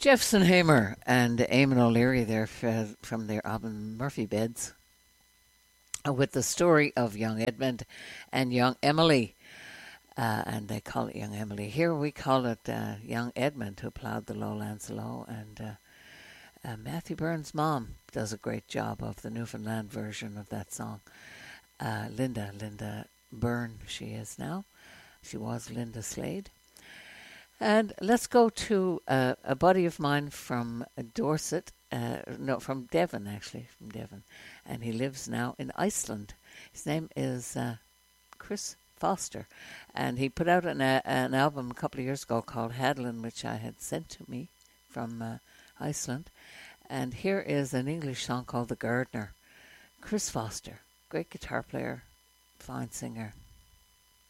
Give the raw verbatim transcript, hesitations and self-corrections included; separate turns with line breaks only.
Jefferson Hamer and Eamon O'Leary there f- from their album Murphy Beds, uh, with the story of young Edmund and young Emily. Uh, and they call it young Emily. Here we call it uh, young Edmund, who ploughed the lowlands low. And uh, uh, Matthew Byrne's mom does a great job of the Newfoundland version of that song. Uh, Linda, Linda Byrne she is now. She was Linda Slade. And let's go to uh, a buddy of mine from Dorset, uh, no, from Devon actually, from Devon. And he lives now in Iceland. His name is uh, Chris Foster. And he put out an, uh, an album a couple of years ago called Hadlin, which I had sent to me from uh, Iceland. And here is an English song called The Gardener. Chris Foster, great guitar player, fine singer.